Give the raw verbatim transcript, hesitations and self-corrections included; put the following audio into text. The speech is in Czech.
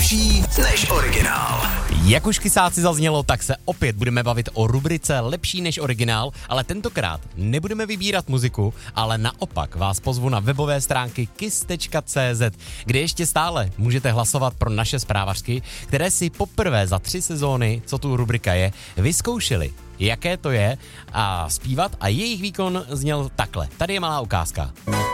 lepší než originál. Jak už kysáci zaznělo, tak se opět budeme bavit o rubrice Lepší než originál, ale tentokrát nebudeme vybírat muziku, ale naopak vás pozvu na webové stránky kiss tečka cé zet, kde ještě stále můžete hlasovat pro naše zprávařky, které si poprvé za tři sezóny, co tu rubrika je, vyzkoušeli, jaké to je a zpívat, a jejich výkon zněl takhle. Tady je malá ukázka.